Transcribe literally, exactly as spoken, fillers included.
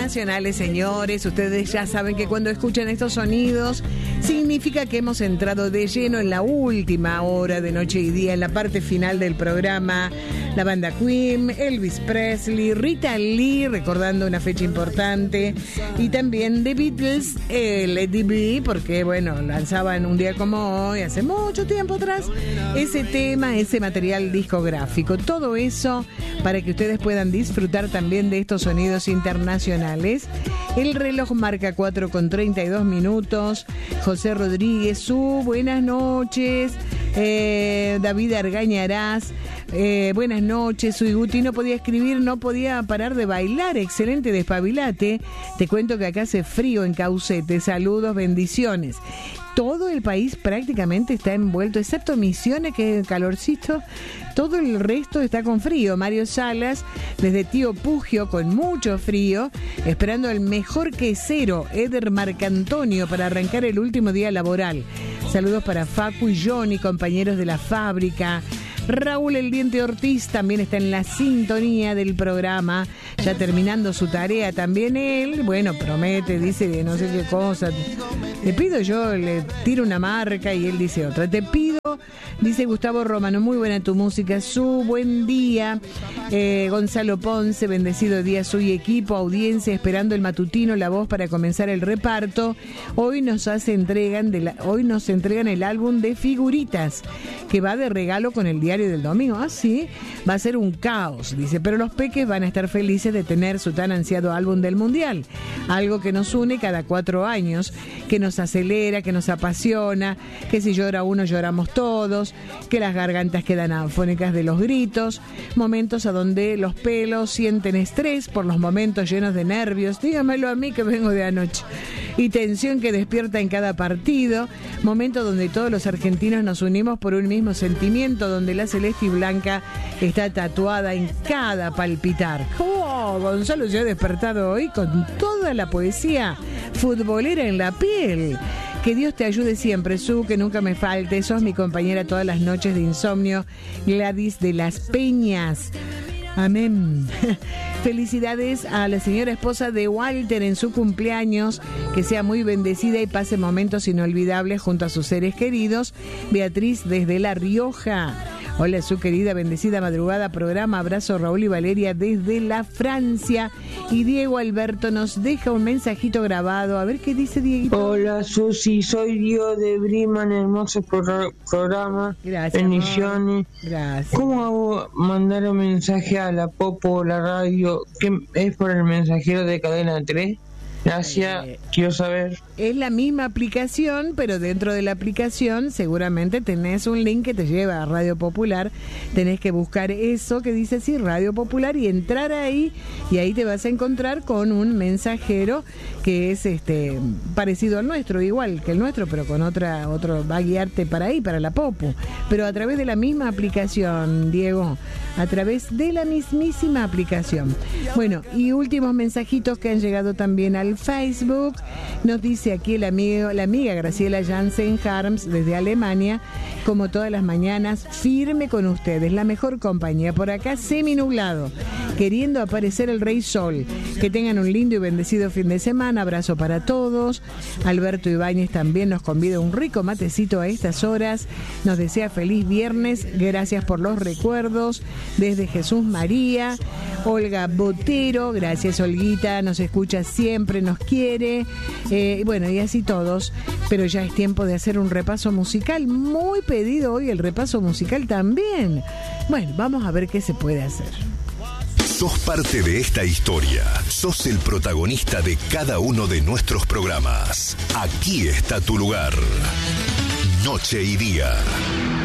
internacionales, señores. Ustedes ya saben que cuando escuchan estos sonidos significa que hemos entrado de lleno en la última hora de Noche y Día, en la parte final del programa. La banda Queen, Elvis Presley, Rita Lee, recordando una fecha importante, y también The Beatles, el Let It Be, porque bueno, lanzaban un día como hoy, hace mucho tiempo atrás, ese tema, ese material discográfico. Todo eso para que ustedes puedan disfrutar también de estos sonidos internacionales. El reloj marca cuatro con treinta y dos minutos. José Rodríguez, su buenas noches. Eh, David Argañarás, eh, buenas noches. Suiguti, no podía escribir, no podía parar de bailar. Excelente despabilate. Te cuento que acá hace frío en Caucete. Saludos, bendiciones. Todo el país prácticamente está envuelto, excepto Misiones, que es calorcito. Todo el resto está con frío. Mario Salas, desde Tío Pugio, con mucho frío, esperando el mejor quesero, Eder Marcantonio, para arrancar el último día laboral. Saludos para Facu y Johnny, compañeros de la fábrica. Raúl El Diente Ortiz también está en la sintonía del programa, ya terminando su tarea también él. Bueno, promete, dice de no sé qué cosa. Le pido yo, le tiro una marca y él dice otra. Te pido, dice Gustavo Romano, muy buena tu música, su buen día. Eh, Gonzalo Ponce, bendecido día su y equipo, audiencia esperando el matutino, la voz para comenzar el reparto. Hoy nos hace entregan de la, hoy nos entregan el álbum de figuritas que va de regalo con el diario del domingo. Ah, sí, va a ser un caos, dice, pero los peques van a estar felices de tener su tan ansiado álbum del mundial, algo que nos une cada cuatro años, que nos acelera, que nos apasiona, que si llora uno lloramos todos, que las gargantas quedan afónicas de los gritos, momentos a donde los pelos sienten estrés por los momentos llenos de nervios, dígamelo a mí que vengo de anoche, y tensión que despierta en cada partido, momento donde todos los argentinos nos unimos por un mismo sentimiento, donde la celeste y blanca está tatuada en cada palpitar. ¡Oh! Gonzalo se ha despertado hoy con toda la poesía futbolera en la piel. Que Dios te ayude siempre, Su, que nunca me falte. Sos mi compañera todas las noches de insomnio. Gladys de las Peñas. Amén. Felicidades a la señora esposa de Walter en su cumpleaños, que sea muy bendecida y pase momentos inolvidables junto a sus seres queridos. Beatriz desde La Rioja. Hola, su querida bendecida madrugada programa. Abrazo Raúl y Valeria desde la Francia. Y Diego Alberto nos deja un mensajito grabado. A ver qué dice Dieguito. Hola, Susi, soy Diego de Briman, hermoso pro- programa. Gracias. Bendiciones. Gracias. ¿Cómo hago mandar un mensaje a la Popo o la radio? ¿Qué es por el mensajero de Cadena tres? Gracias, eh, quiero saber. Es la misma aplicación, pero dentro de la aplicación seguramente tenés un link que te lleva a Radio Popular. Tenés que buscar eso que dice así, Radio Popular, y entrar ahí, y ahí te vas a encontrar con un mensajero que es este parecido al nuestro, igual que el nuestro, pero con otra, otro, va a guiarte para ahí, para la Popu. Pero a través de la misma aplicación, Diego, a través de la mismísima aplicación. Bueno, y últimos mensajitos que han llegado también al Facebook. Nos dice aquí el amigo, la amiga Graciela Jansen Harms desde Alemania, como todas las mañanas, firme con ustedes, la mejor compañía. Por acá semi-nublado, queriendo aparecer el Rey Sol. Que tengan un lindo y bendecido fin de semana. Abrazo para todos. Alberto Ibáñez también nos convida un rico matecito a estas horas. Nos desea feliz viernes. Gracias por los recuerdos. Desde Jesús María. Olga Botero, gracias Olguita, nos escucha siempre, nos quiere, eh, bueno, y así todos, pero ya es tiempo de hacer un repaso musical, muy pedido hoy el repaso musical también. Bueno, vamos a ver qué se puede hacer. Sos parte de esta historia, sos el protagonista de cada uno de nuestros programas. Aquí está tu lugar. Noche y Día.